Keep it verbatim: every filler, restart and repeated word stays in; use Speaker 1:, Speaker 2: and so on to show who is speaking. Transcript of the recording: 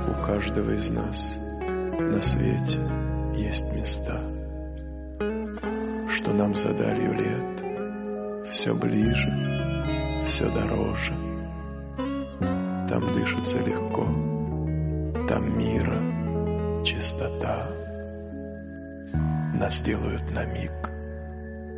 Speaker 1: у каждого из нас на свете есть места, что нам за далью лет все ближе, все дороже. Там дышится легко, там мира чистота. Нас делают на миг